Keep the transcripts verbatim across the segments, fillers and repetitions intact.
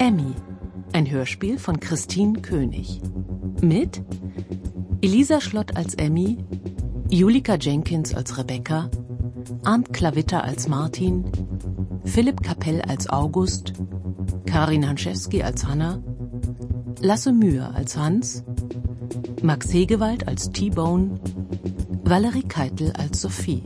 Emmy, ein Hörspiel von Christine König. Mit Elisa Schlott als Emmy, Julika Jenkins als Rebecca, Arndt Klawitter als Martin, Philipp Kapell als August, Karin Hanschewski als Hanna, Lasse Mühe als Hans, Max Hegewald als T-Bone, Valerie Keitel als Sophie.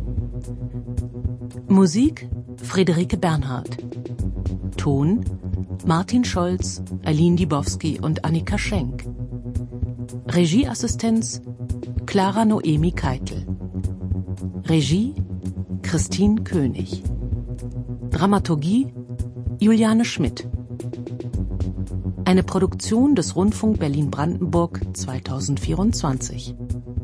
Musik Friederike Bernhard. Ton Martin Scholz, Aline Dibowski und Annika Schenk. Regieassistenz Clara Noemi Keitel. Regie Christine König. Dramaturgie Juliane Schmidt. Eine Produktion des Rundfunk Berlin-Brandenburg zweitausendvierundzwanzig.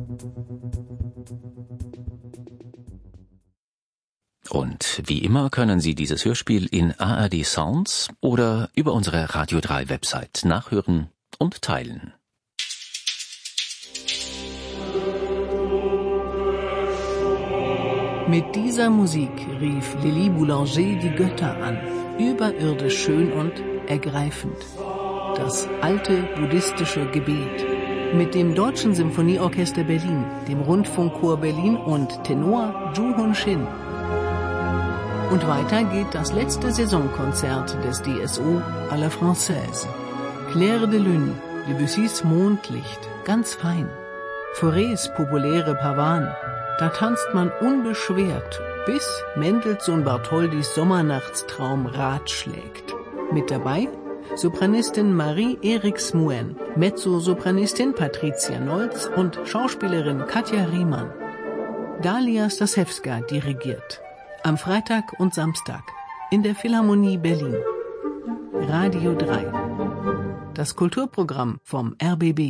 Und wie immer können Sie dieses Hörspiel in A R D Sounds oder über unsere Radio drei Website nachhören und teilen. Mit dieser Musik rief Lili Boulanger die Götter an, überirdisch schön und ergreifend. Das alte buddhistische Gebet. Mit dem Deutschen Symphonieorchester Berlin, dem Rundfunkchor Berlin und Tenor Ju Hun Shin. Und weiter geht das letzte Saisonkonzert des D S O à la Française. Clair de Lune, Debussys Mondlicht, ganz fein. Faurés populäre Pavane, da tanzt man unbeschwert, bis Mendelssohn Bartholdys Sommernachtstraum Rat schlägt. Mit dabei Sopranistin Marie-Erik Smuen, Mezzosopranistin Patricia Nolz und Schauspielerin Katja Riemann. Dalia Stasewska dirigiert. Am Freitag und Samstag in der Philharmonie Berlin. Radio drei. Das Kulturprogramm vom R B B.